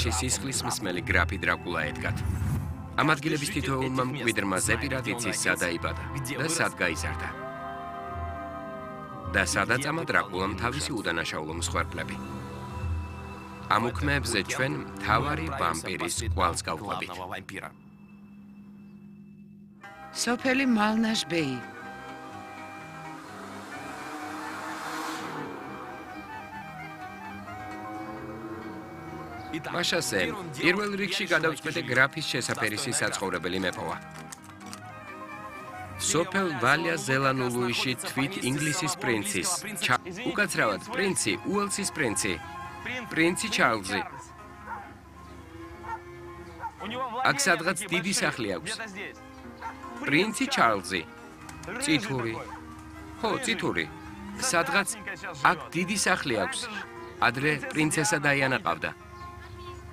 სახლში სისხლის მსმელი გრაფი დრაკულა ედგათ. ამ ადგილების თითოეულმა მკვიდრმა ზეპირად იცის სად დაიბადა და სად გაიზარდა. და სადაც ამა დრაკულამ თავისი უდანაშაულო მსხვერპლები. ამ უქმეებზე ჩვენ მთავარი ვამპირის კვალს გავყვებით. სოფელი მალნაშბეი. მაშასე, პირველ რიგში გადავწყვეტე გრაფის შესაფერისი საცხოვრებელი მეპოვა. სოფელ ვალია ზელანულუიში თვით ინგლისის პრინცის, უკაცრავად პრინცი, უელსის პრინცი, პრინცი ჩარლზი. აქ სადღაც დიდი სახლი აქვს. პრინცი ჩარლზი. წითური. ხო, წითური. სადღაც აქ დიდი სახლი აქვს. ადრე პრინცესა დაიანა ყავდა.